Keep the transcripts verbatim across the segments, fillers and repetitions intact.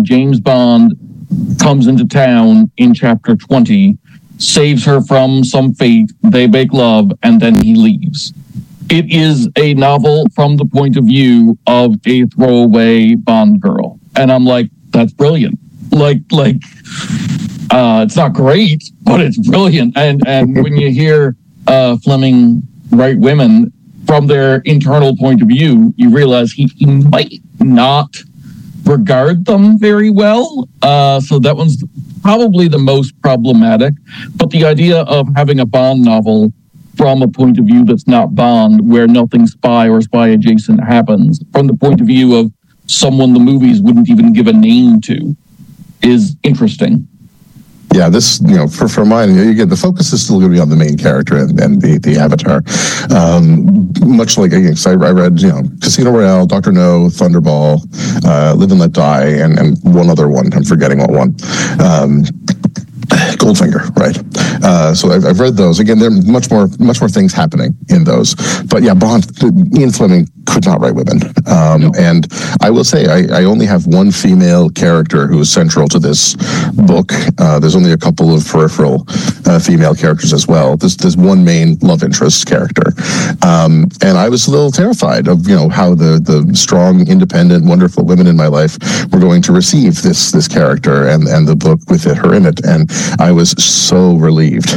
James Bond comes into town in chapter twenty, saves her from some fate, they make love, and then he leaves. It is a novel from the point of view of a throwaway Bond girl. And I'm like, that's brilliant. Like, like, uh, it's not great, but it's brilliant. And and when you hear uh, Fleming write women from their internal point of view, you realize he, he might not regard them very well. Uh, so that one's probably the most problematic. But the idea of having a Bond novel from a point of view that's not Bond, where nothing spy or spy adjacent happens, from the point of view of someone the movies wouldn't even give a name to, is interesting. Yeah, this, you know, for, for mine, you get the focus is still going to be on the main character and, and the, the avatar. Um, much like, again, I, I read, you know, Casino Royale, Doctor No, Thunderball, uh, Live and Let Die, and, and one other one. I'm forgetting what one. Um, Goldfinger, right? Uh, so I've, I've read those. Again, there are much more, much more things happening in those. But yeah, Bond, Ian Fleming could not write women. Um, no. And I will say, I, I only have one female character who is central to this book. Uh, there's only a couple of peripheral uh, female characters as well. There's, there's one main love interest character. Um, and I was a little terrified of, you know, how the, the strong, independent, wonderful women in my life were going to receive this, this character and, and the book with it, her in it. And I was so relieved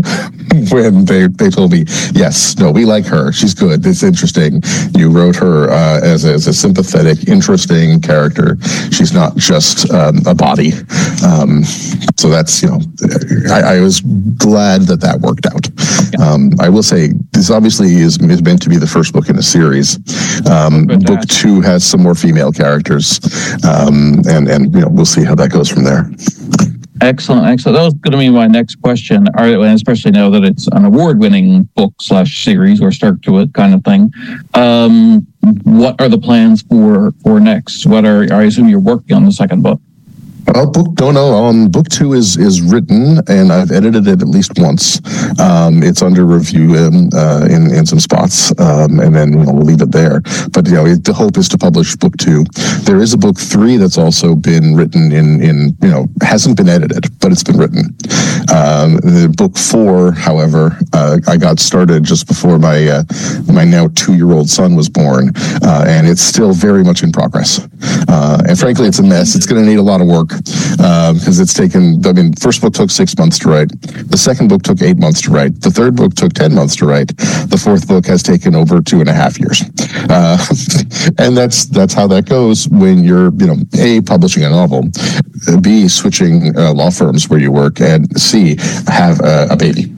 when they, they told me, yes, no, we like her. She's good. It's interesting. You wrote her uh, as, a, as a sympathetic, interesting character. She's not just um, a body. Um, so that's, you know, I, I was glad that that worked out. Um, I will say, this obviously is, is meant to be the first book in a series. Um, book two has some more female characters. Um, and, and, you know, we'll see how that goes from there. Excellent, excellent. That was going to be my next question, especially now that it's an award-winning book slash series or start to it kind of thing. Um, what are the plans for for next? What are I assume you're working on the second book? Well, book don't know. Um, book two is is written, and I've edited it at least once. Um, it's under review in uh, in, in some spots, um, and then you know, we'll leave it there. But you know, it, the hope is to publish book two. There is a book three that's also been written in in you know hasn't been edited, but it's been written. Um, the book four, however, uh, I got started just before my uh, my now two year old son was born, uh, and it's still very much in progress. Uh, and frankly, it's a mess. It's going to need a lot of work. Because um, it's taken, I mean, first book took six months to write. The second book took eight months to write. The third book took ten months to write. The fourth book has taken over two and a half years. Uh, and that's that's how that goes when you're, you know, A, publishing a novel, B, switching uh, law firms where you work, and C, have a, a baby.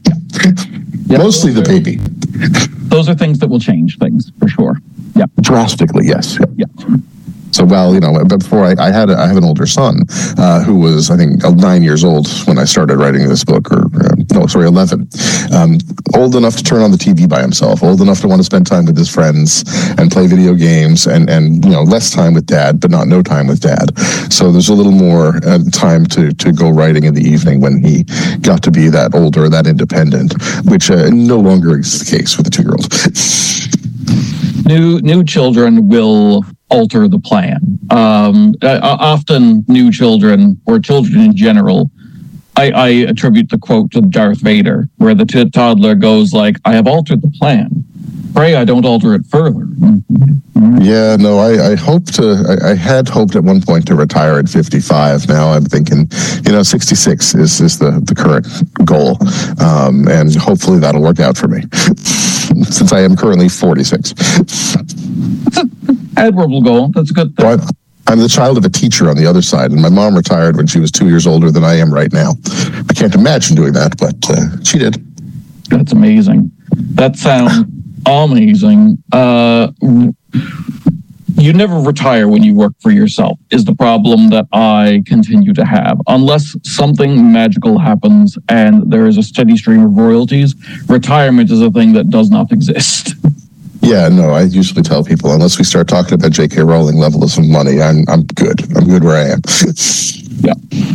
Yep. Mostly the baby. Those are things that will change things, for sure. Yeah. Drastically, yes. Yep. Yeah. So, well, you know, before I, I had, a, I have an older son uh, who was, I think, nine years old when I started writing this book, or uh, no, sorry, eleven. Um, old enough to turn on the T V by himself, old enough to want to spend time with his friends and play video games, and, and you know, less time with dad, but not no time with dad. So there's a little more uh, time to, to go writing in the evening when he got to be that older, that independent, which uh, no longer is the case with a two-year-old. New new children will alter the plan. Um, uh, often new children, or children in general, I, I attribute the quote to Darth Vader, where the t- toddler goes like, I have altered the plan. Pray I don't alter it further. Yeah, no, I, I hope to, I, I had hoped at one point to retire at fifty-five. Now I'm thinking, you know, sixty-six is, is the, the current goal. Um, and hopefully that'll work out for me, since I am currently forty-six. That's an admirable goal. That's a good thing. Well, I'm the child of a teacher on the other side, and my mom retired when she was two years older than I am right now. I can't imagine doing that, but uh, she did. That's amazing. That sounds amazing. Uh, you never retire when you work for yourself, is the problem that I continue to have. Unless something magical happens and there is a steady stream of royalties, retirement is a thing that does not exist. Yeah, no, I usually tell people, unless we start talking about J K Rowling levels of money, I'm I'm good. I'm good where I am. Yeah.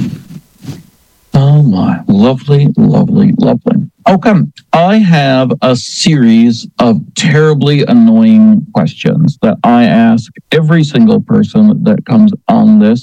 Oh my, lovely, lovely, lovely. Okay, I have a series of terribly annoying questions that I ask every single person that comes on this